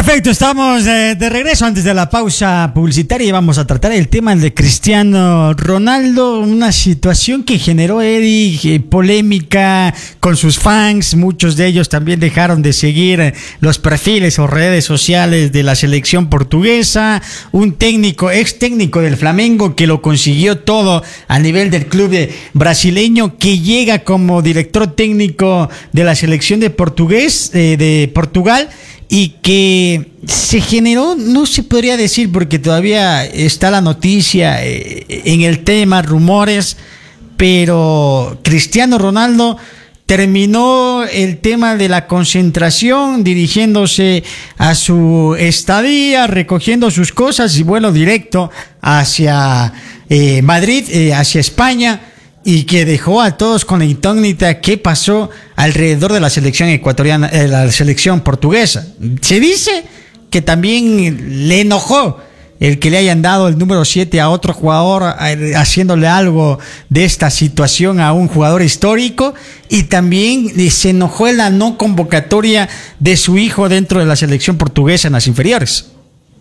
Perfecto, estamos de regreso antes de la pausa publicitaria y vamos a tratar el tema de Cristiano Ronaldo, una situación que generó, Eddie, polémica con sus fans. Muchos de ellos también dejaron de seguir los perfiles o redes sociales de la selección portuguesa. Un técnico, ex técnico del Flamengo, que lo consiguió todo a nivel del club brasileño, que llega como director técnico de la selección de Portugal. Y que se generó, no se podría decir porque todavía está la noticia en el tema, rumores, pero Cristiano Ronaldo terminó el tema de la concentración, dirigiéndose a su estadía, recogiendo sus cosas y vuelo directo hacia Madrid, hacia España. Y que dejó a todos con la incógnita qué pasó alrededor de la selección ecuatoriana, la selección portuguesa. Se dice que también le enojó el que le hayan dado el número 7 a otro jugador, haciéndole algo de esta situación a un jugador histórico, y también se enojó en la no convocatoria de su hijo dentro de la selección portuguesa en las inferiores.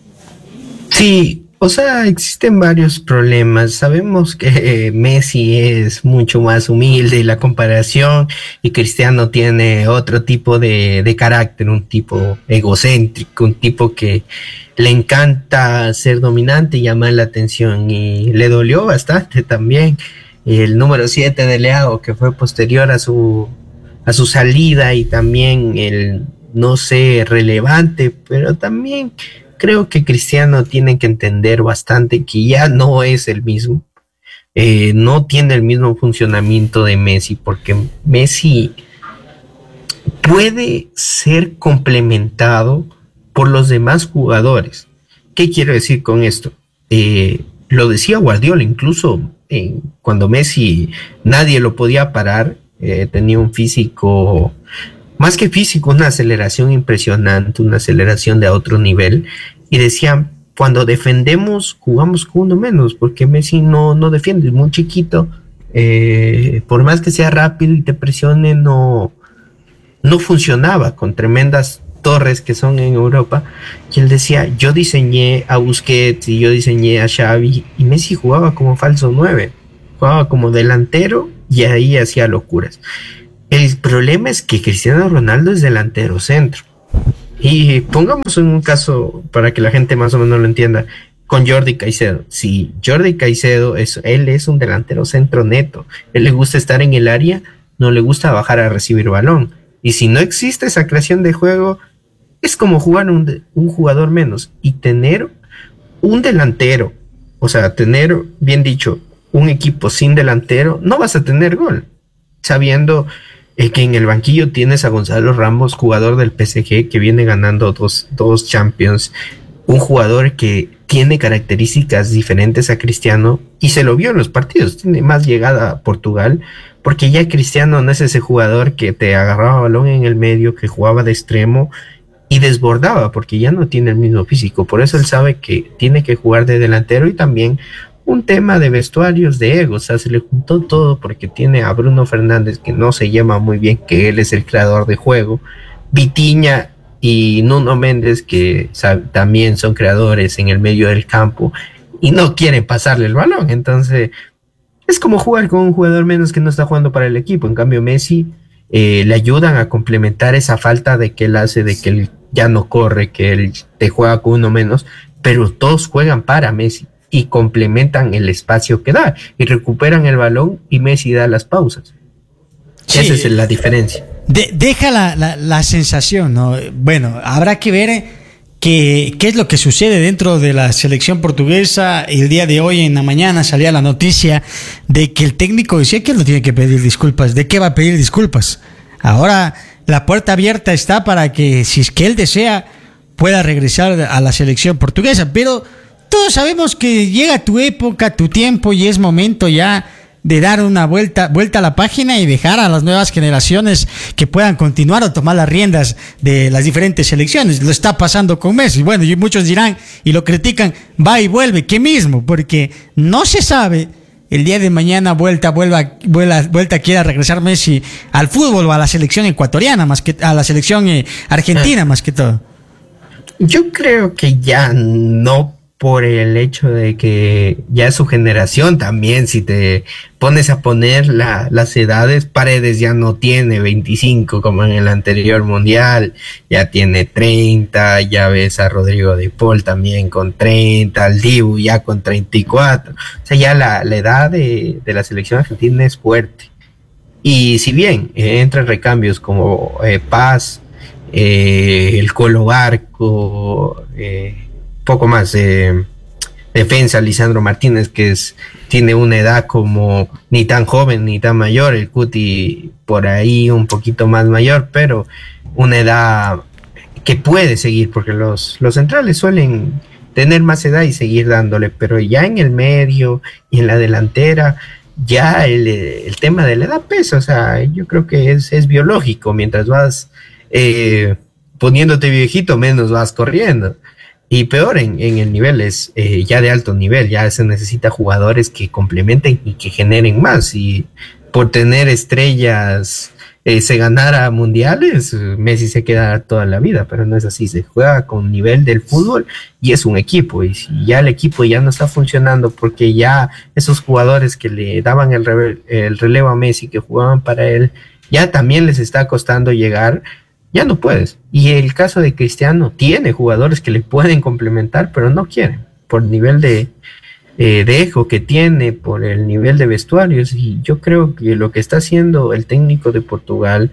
Sí. O sea, existen varios problemas. Sabemos que Messi es mucho más humilde y la comparación, y Cristiano tiene otro tipo de carácter, un tipo egocéntrico, un tipo que le encanta ser dominante y llamar la atención, y le dolió bastante también el número 7 de Leao, que fue posterior a su salida, y también el no ser relevante, pero también creo que Cristiano tiene que entender bastante que ya no es el mismo, no tiene el mismo funcionamiento de Messi, porque Messi puede ser complementado por los demás jugadores. ¿Qué quiero decir con esto? Lo decía Guardiola, incluso cuando Messi nadie lo podía parar, tenía un físico, más que físico, una aceleración impresionante, una aceleración de otro nivel, y decía, cuando defendemos jugamos con uno menos, porque Messi no defiende, es muy chiquito, por más que sea rápido y te presione, no funcionaba con tremendas torres que son en Europa. Y él decía, yo diseñé a Busquets y yo diseñé a Xavi, y Messi jugaba como falso 9, jugaba como delantero y ahí hacía locuras. El problema es que Cristiano Ronaldo es delantero centro. Y pongamos en un caso para que la gente más o menos lo entienda, con Jordi Caicedo. Si Jordi Caicedo él es un delantero centro neto, él le gusta estar en el área, no le gusta bajar a recibir balón. Y si no existe esa creación de juego, es como jugar un jugador menos. Y tener un delantero, o sea, tener, bien dicho, un equipo sin delantero, no vas a tener gol, sabiendo que en el banquillo tienes a Gonzalo Ramos, jugador del PSG, que viene ganando dos Champions, un jugador que tiene características diferentes a Cristiano, y se lo vio en los partidos, tiene más llegada a Portugal, porque ya Cristiano no es ese jugador que te agarraba balón en el medio, que jugaba de extremo y desbordaba, porque ya no tiene el mismo físico. Por eso él sabe que tiene que jugar de delantero, y también un tema de vestuarios, de ego. O sea, se le juntó todo, porque tiene a Bruno Fernández, que no se llama muy bien, que él es el creador de juego, Vitinha y Nuno Méndez, que también son creadores en el medio del campo y no quieren pasarle el balón. Entonces es como jugar con un jugador menos que no está jugando para el equipo. En cambio Messi le ayudan a complementar esa falta de que él hace, de que él ya no corre, que él te juega con uno menos, pero todos juegan para Messi y complementan el espacio que da y recuperan el balón, y Messi da las pausas. Sí, esa es la diferencia. Deja la sensación, ¿no? Bueno, habrá que ver qué es lo que sucede dentro de la selección portuguesa. El día de hoy, en la mañana, salía la noticia de que el técnico decía que él no tiene que pedir disculpas. ¿De qué va a pedir disculpas? Ahora la puerta abierta está para que, si es que él desea, pueda regresar a la selección portuguesa, pero todos sabemos que llega tu época, tu tiempo, y es momento ya de dar una vuelta a la página y dejar a las nuevas generaciones que puedan continuar o tomar las riendas de las diferentes selecciones. Lo está pasando con Messi. Bueno, y muchos dirán y lo critican, va y vuelve, ¿qué mismo? Porque no se sabe, el día de mañana vuelta quiera regresar Messi al fútbol o a la selección ecuatoriana, más que a la selección argentina, más que todo. Yo creo que ya no, por el hecho de que ya su generación también, si te pones a poner las edades, Paredes ya no tiene 25 como en el anterior mundial, ya tiene 30, ya ves a Rodrigo de Paul también con 30, al Dibu ya con 34, o sea, ya la edad de la selección argentina es fuerte. Y si bien entran recambios como Paz, el Colo Barco, poco más, defensa, Lisandro Martínez, tiene una edad como ni tan joven ni tan mayor, el Cuti por ahí un poquito más mayor, pero una edad que puede seguir, porque los centrales suelen tener más edad y seguir dándole, pero ya en el medio y en la delantera, ya el tema de la edad pesa, o sea, yo creo que es biológico, mientras vas poniéndote viejito, menos vas corriendo. Y peor en el nivel, es ya de alto nivel, ya se necesita jugadores que complementen y que generen más. Y por tener estrellas se ganara mundiales, Messi se queda toda la vida, pero no es así, se juega con nivel del fútbol y es un equipo. Y si ya el equipo ya no está funcionando porque ya esos jugadores que le daban el relevo a Messi, que jugaban para él, ya también les está costando llegar, ya no puedes. Y el caso de Cristiano, tiene jugadores que le pueden complementar, pero no quieren, por nivel de ego que tiene, por el nivel de vestuarios. Y yo creo que lo que está haciendo el técnico de Portugal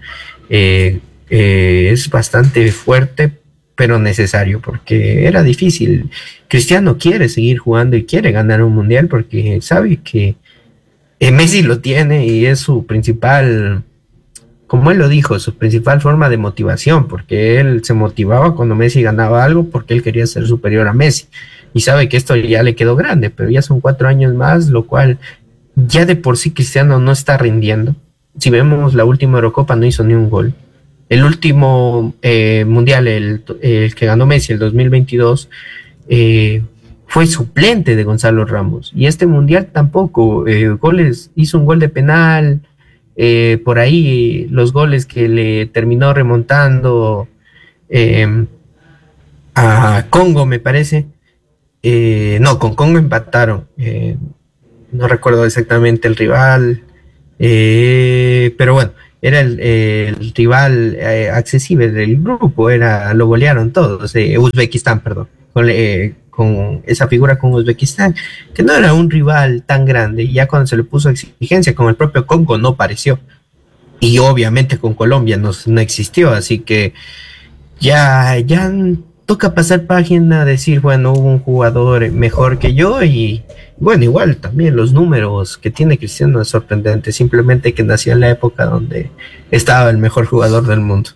es bastante fuerte, pero necesario, porque era difícil. Cristiano quiere seguir jugando y quiere ganar un mundial, porque sabe que Messi lo tiene y es su principal, como él lo dijo, su principal forma de motivación, porque él se motivaba cuando Messi ganaba algo porque él quería ser superior a Messi, y sabe que esto ya le quedó grande, pero ya son 4 años más, lo cual ya de por sí Cristiano no está rindiendo. Si vemos la última Eurocopa, no hizo ni un gol. El último mundial, el que ganó Messi, el 2022, fue suplente de Gonzalo Ramos, y este mundial tampoco, goles, hizo un gol de penal, por ahí los goles que le terminó remontando a Congo, me parece. No, con Congo empataron. No recuerdo exactamente el rival, pero bueno, era el rival accesible del grupo, lo golearon todos. Uzbekistán, perdón, con esa figura con Uzbekistán, que no era un rival tan grande, y ya cuando se le puso exigencia con el propio Congo no pareció, y obviamente con Colombia no existió, así que ya toca pasar página, decir, bueno, hubo un jugador mejor que yo, y bueno, igual también los números que tiene Cristiano es sorprendente, simplemente que nació en la época donde estaba el mejor jugador del mundo.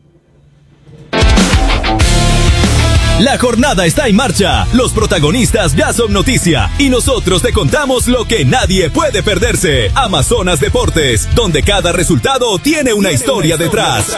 La jornada está en marcha, los protagonistas ya son noticia y nosotros te contamos lo que nadie puede perderse. Amazonas Deportes, donde cada resultado tiene una historia detrás.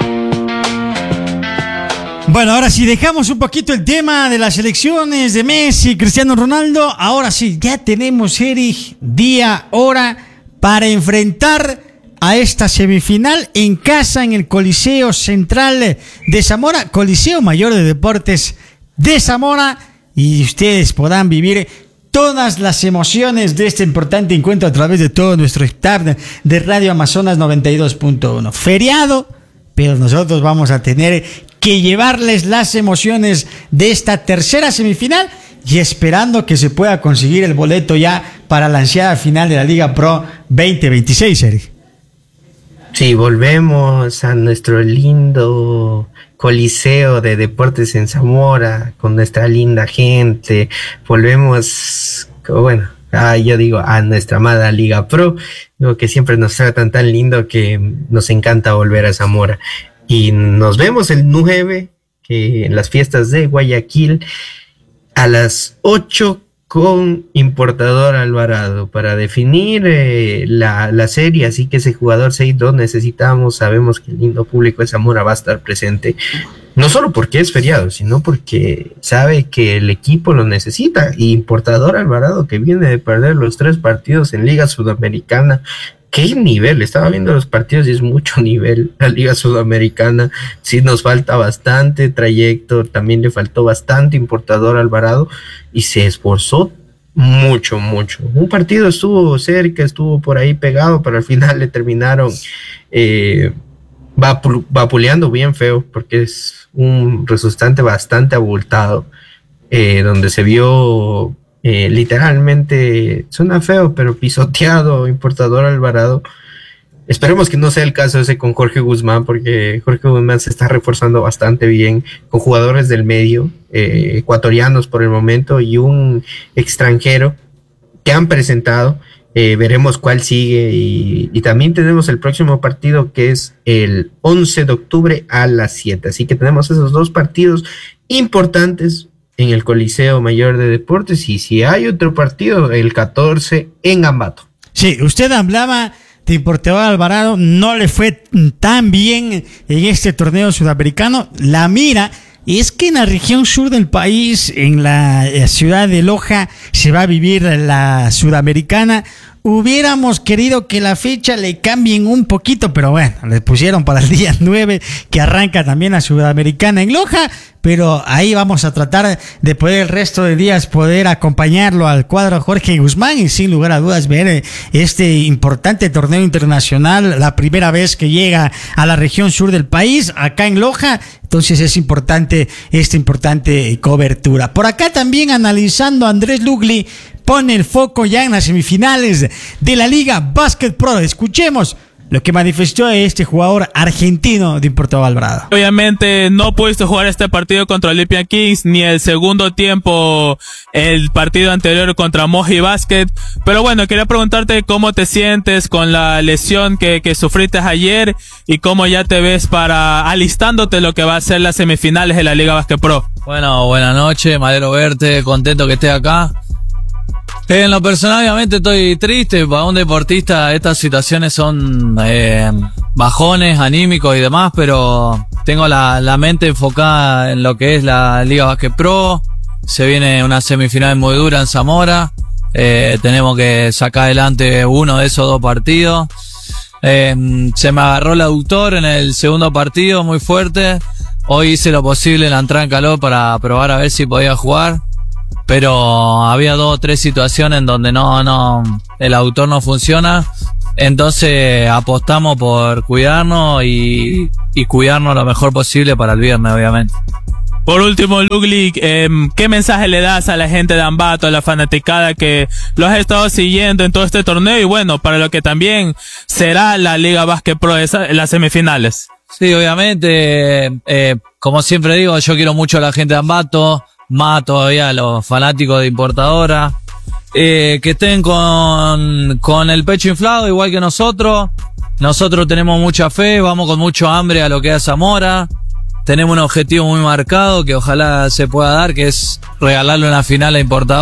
Bueno, ahora sí, dejamos un poquito el tema de las elecciones de Messi, Cristiano Ronaldo. Ahora sí, ya tenemos, Eric, día, hora para enfrentar a esta semifinal en casa, en el Coliseo Central de Zamora, Coliseo Mayor de Deportes de Zamora, y ustedes podrán vivir todas las emociones de este importante encuentro a través de todo nuestro staff de Radio Amazonas 92.1. Feriado, pero nosotros vamos a tener que llevarles las emociones de esta tercera semifinal, y esperando que se pueda conseguir el boleto ya para la ansiada final de la Liga Pro 2026, Eric. Sí, volvemos a nuestro lindo Coliseo de Deportes en Zamora, con nuestra linda gente. Volvemos, bueno, yo digo, a nuestra amada Liga Pro, digo que siempre nos tratan tan lindo que nos encanta volver a Zamora. Y nos vemos el 9, en las fiestas de Guayaquil, a las 8 con Importador Alvarado para definir la serie, así que ese jugador 6-2 necesitamos. Sabemos que el lindo público de Zamora va a estar presente, no solo porque es feriado, sino porque sabe que el equipo lo necesita. Y Importador Alvarado, que viene de perder los 3 partidos en Liga Sudamericana, qué nivel, estaba viendo los partidos y es mucho nivel. La Liga Sudamericana sí nos falta bastante trayecto, también le faltó bastante Importador Alvarado y se esforzó mucho. Un partido estuvo cerca, estuvo por ahí pegado, pero al final le terminaron vapuleando bien feo, porque es un resultante bastante abultado, donde se vio literalmente, suena feo, pero pisoteado Importador Alvarado. Esperemos que no sea el caso ese con Jorge Guzmán, porque Jorge Guzmán se está reforzando bastante bien con jugadores del medio, ecuatorianos por el momento, y un extranjero que han presentado. Veremos cuál sigue, y también tenemos el próximo partido, que es el 11 de octubre a las 7. Así que tenemos esos dos partidos importantes en el Coliseo Mayor de Deportes, y si hay otro partido, el 14 en Ambato. Sí, usted hablaba de Importador Alvarado, no le fue tan bien en este torneo sudamericano. La mira es que en la región sur del país, en la ciudad de Loja, se va a vivir la Sudamericana. Hubiéramos querido que la fecha le cambien un poquito, pero bueno, le pusieron para el día 9, que arranca también la Sudamericana en Loja, pero ahí vamos a tratar de poder el resto de días poder acompañarlo al cuadro Jorge Guzmán y sin lugar a dudas ver este importante torneo internacional, la primera vez que llega a la región sur del país, acá en Loja. Entonces es importante esta importante cobertura. Por acá también analizando, Andrés Lugli pone el foco ya en las semifinales de la Liga Básquet Pro. Escuchemos lo que manifestó este jugador argentino de Importador Alvarado. Obviamente no pudiste jugar este partido contra Olympia Kings, ni el segundo tiempo el partido anterior contra Moji Basket, pero bueno, quería preguntarte cómo te sientes con la lesión que sufriste ayer y cómo ya te ves para alistándote lo que va a ser las semifinales de la Liga Básquet Pro. Bueno, buenas noches, me alegro verte, contento que estés acá. En lo personal, obviamente estoy triste. Para un deportista estas situaciones son bajones anímicos y demás, pero tengo la mente enfocada en lo que es la Liga Básquet Pro. Se viene una semifinal muy dura en Zamora. Tenemos que sacar adelante uno de esos dos partidos. Se me agarró el aductor en el segundo partido muy fuerte. Hoy hice lo posible en la entrada en calor para probar a ver si podía jugar. Pero había 2 o 3 situaciones en donde el autor no funciona. Entonces apostamos por cuidarnos y cuidarnos lo mejor posible para el viernes, obviamente. Por último, Lugli, ¿qué mensaje le das a la gente de Ambato, a la fanaticada que lo has estado siguiendo en todo este torneo y bueno, para lo que también será la Liga Básquet Pro en las semifinales? Sí, obviamente, como siempre digo, yo quiero mucho a la gente de Ambato, más todavía a los fanáticos de Importadora, que estén con el pecho inflado igual que nosotros. Nosotros tenemos mucha fe, vamos con mucho hambre a lo que es Zamora. Tenemos un objetivo muy marcado que ojalá se pueda dar, que es regalarle una final a Importadora.